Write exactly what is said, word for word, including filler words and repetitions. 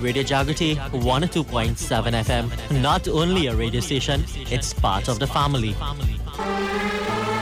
Radio Jagriti one oh two point seven F M. Not only a radio station, it's part of the family.